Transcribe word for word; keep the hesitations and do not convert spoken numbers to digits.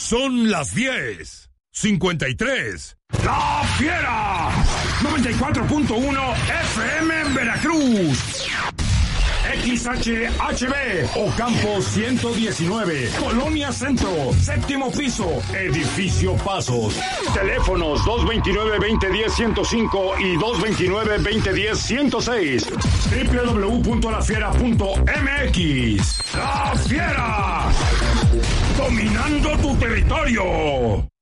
Son las diez cincuenta y tres. ¡La Fiera! noventa y cuatro punto uno F M en Veracruz. X H H B, Ocampo ciento diecinueve, Colonia Centro, séptimo piso, Edificio Pasos. Teléfonos dos veintinueve, veinte diez, ciento cinco y dos veintinueve, veinte diez, ciento seis. doble u doble u doble u punto la fiera punto m x. ¡La Fiera! Dominando tu territorio.